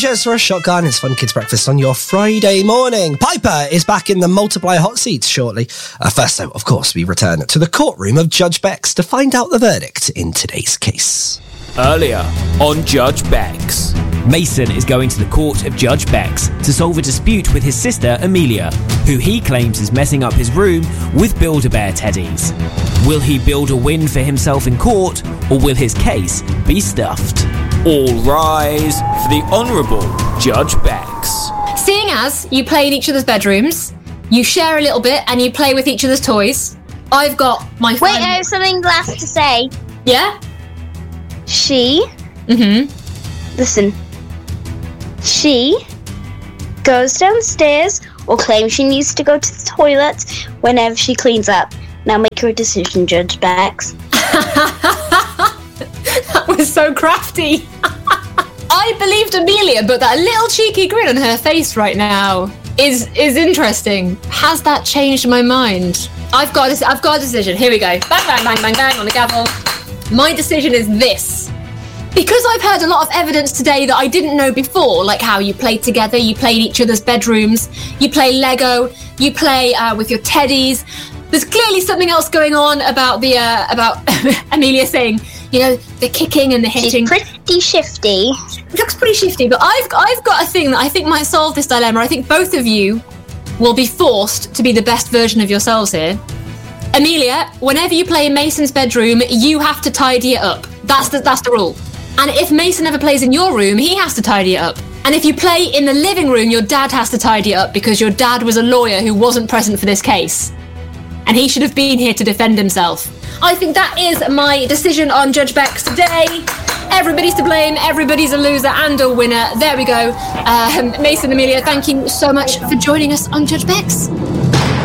Rogers for a shotgun. It's Fun Kids Breakfast on your Friday morning. Piper is back in the Multiply hot seats shortly. First, though, of course, we return to the courtroom of Judge Bex to find out the verdict in today's case. Earlier on Judge Bex. Mason is going to the court of Judge Bex to solve a dispute with his sister Amelia, who he claims is messing up his room with Build-A-Bear teddies. Will he build a win for himself in court, or will his case be stuffed? All rise for the Honourable Judge Bex. Seeing as you play in each other's bedrooms, you share a little bit and you play with each other's toys, I've got my... Wait, I have something last to say. Yeah? She... Listen. She goes downstairs or claims she needs to go to the toilet whenever she cleans up. Now make her a decision, Judge Bex. That was so crafty. I believed Amelia, but that little cheeky grin on her face right now is interesting. Has that changed my mind? I've got a decision. Here we go. Bang, bang, bang, bang, bang on the gavel. My decision is this. Because I've heard a lot of evidence today that I didn't know before, like how you play together, you play in each other's bedrooms, you play Lego, you play with your teddies. There's clearly something else going on about Amelia saying, you know, the kicking and the hitting. She's pretty shifty. Looks pretty shifty, but I've got a thing that I think might solve this dilemma. I think both of you will be forced to be the best version of yourselves here. Amelia, whenever you play in Mason's bedroom, you have to tidy it up. That's the rule. And if Mason ever plays in your room, he has to tidy it up. And if you play in the living room, your dad has to tidy it up because your dad was a lawyer who wasn't present for this case. And he should have been here to defend himself. I think that is my decision on Judge Bex today. Everybody's to blame, everybody's a loser and a winner. There we go. Mason, Amelia, thank you so much for joining us on Judge Bex.